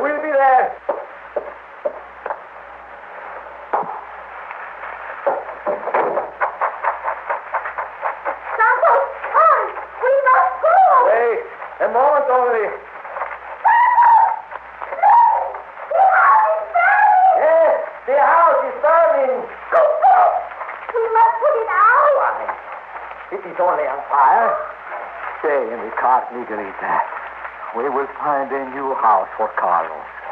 We'll be there. Santos, come! We must go! Wait, a moment only. Yes, the house is burning. We must put it out. Why, it is only on fire. Stay in the cart, Miguelita. We will find a new house for Carlos.